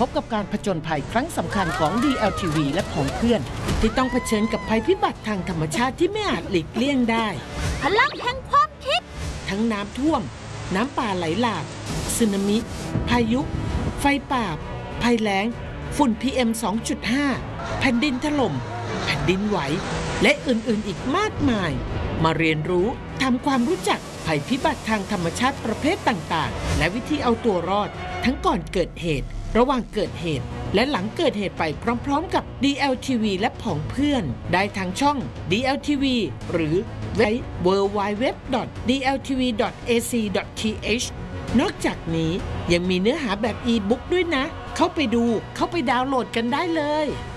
บกับการผจญภัยครั้งสำคัญของ DLTV และผองเพื่อนที่ต้องเผชิญกับภัยพิบัติทางธรรมชาติที่ไม่อาจหลีกเลี่ยงได้พลังแห่งความคิดทั้งน้ำท่วมน้ำป่าไหลหลากสึนามิพายุไฟป่าภัยแล้งฝุ่น PM 2.5 แผ่นดินถล่มแผ่นดินไหวและอื่นๆอีกมากมายมาเรียนรู้ทำความรู้จักภัยพิบัติทางธรรมชาติประเภทต่างๆและวิธีเอาตัวรอดทั้งก่อนเกิดเหตุระหว่างเกิดเหตุและหลังเกิดเหตุไปพร้อมๆกับ DLTV และผองเพื่อนได้ทางช่อง DLTV หรือเว็บ www.dltv.ac.th นอกจากนี้ยังมีเนื้อหาแบบอีบุ๊กด้วยนะเข้าไปดูเข้าไปดาวน์โหลดกันได้เลย